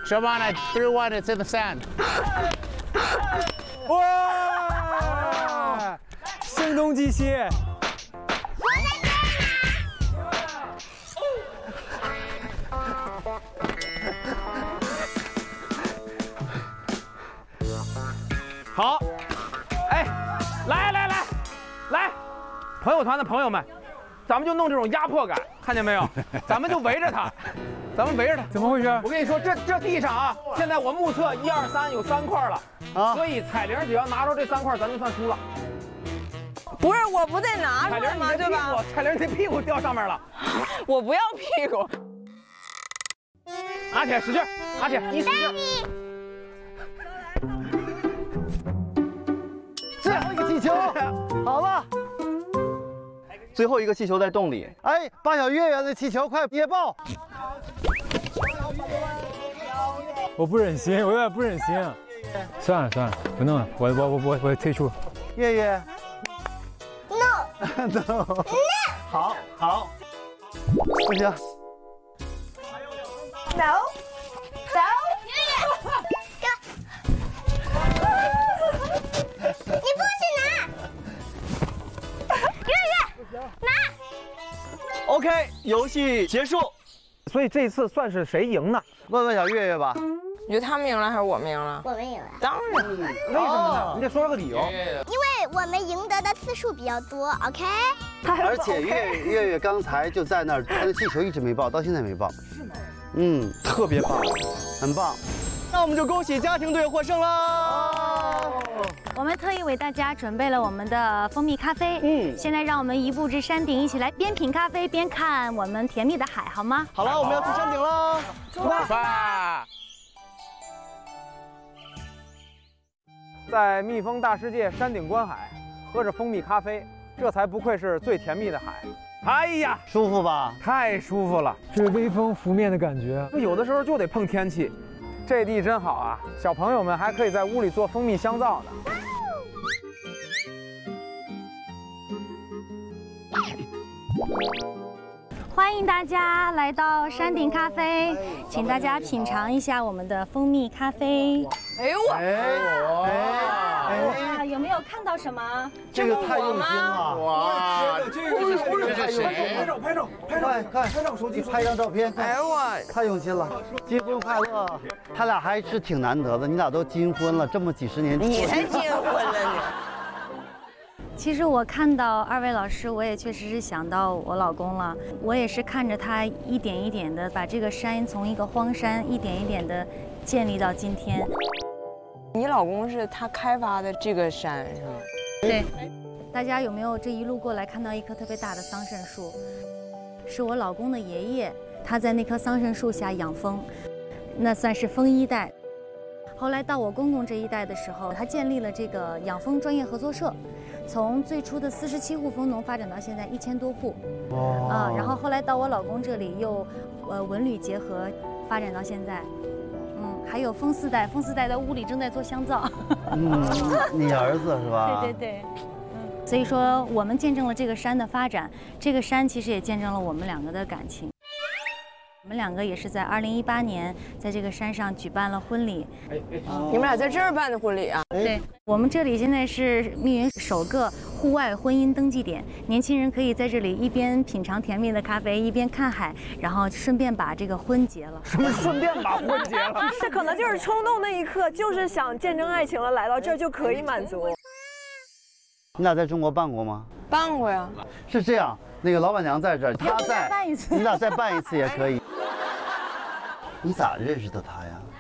Shimon, I threw one. It's in the sand. 哇！声东击西。好，哎，来，朋友团的朋友们，咱们就弄这种压迫感，看见没有？咱们就围着他，怎么回事？我跟你说，这地上啊，现在我目测1、2、3有3块了啊，所以彩玲只要拿着这3块，咱就算输了。 不是，我不得拿出来吗？对吧？ 彩玲，你屁股掉上面了。 我不要屁股。 阿铁使劲，阿铁你使劲。 最后一个气球，好了。最后一个气球在洞里。哎，把小月月的气球快捏爆！ 我不忍心，我有点不忍心。算了，不弄了，我退出。 月月 ，no no， 好，不行 ，no， 你不许拿，月月拿。 OK， 游戏结束。 所以这次算是谁赢呢？ 问问小月月吧。 你觉得他们赢了还是我们赢了？ 我们赢了。 当然。 为什么呢？你得说个理由。 因为我们赢得的次数比较多 ，OK？ 而且月月刚才就在那儿，她的气球一直没爆，到现在没爆。是吗？嗯，特别棒，很棒。那我们就恭喜家庭队获胜啦！ 我们特意为大家准备了我们的蜂蜜咖啡。现在让我们移步至山顶，一起来边品咖啡边看我们甜蜜的海，好吗？ 好了，我们要去山顶了， 出发！ 在蜜蜂大世界山顶观海，喝着蜂蜜咖啡，这才不愧是最甜蜜的海。哎呀， 舒服吧？ 太舒服了，这微风拂面的感觉。有的时候就得碰天气，这地真好啊！小朋友们还可以在屋里做蜂蜜香皂呢。 欢迎大家来到山顶咖啡，请大家品尝一下我们的蜂蜜咖啡。 哎呦我！ 哇，有没有看到什么？ 这个太用心了！ 哇，这是谁？ 拍照，快，手机拍张照片。 哎呦我！ 太用心了，金婚快乐！他俩还是挺难得的，你俩都金婚了，这么几十年。 你才金婚了呢！ 其实我看到2位老师，我也确实是想到我老公了。我也是看着他一点一点的把这个山从一个荒山一点一点的建立到今天。 你老公是他开发的这个山是吗？ 对。大家有没有这一路过来看到一棵特别大的桑葚树？是我老公的爷爷，他在那棵桑葚树下养蜂，那算是蜂一代。后来到我公公这一代的时候，他建立了这个养蜂专业合作社。从最初的47户蜂农发展到现在1000多户，然后后来到我老公这里又，文旅结合发展到现在，还有蜂四代在屋里正在做香皂。 你儿子是吧？ 对，所以说我们见证了这个山的发展，这个山其实也见证了我们2个的感情。我们2个也是在2018年在这个山上举办了婚礼。 你们俩在这儿办的婚礼啊？ 对，我们这里现在是密云首个户外婚姻登记点，年轻人可以在这里一边品尝甜蜜的咖啡，一边看海，然后顺便把这个婚结了。 什么顺便把婚结了？ 这可能就是冲动那一刻，就是想见证爱情了，来到这儿就可以满足。 你俩在中国办过吗？ 办过呀。 是这样，那个老板娘在这儿，她在，你俩再办一次也可以。你咋认识的他呀？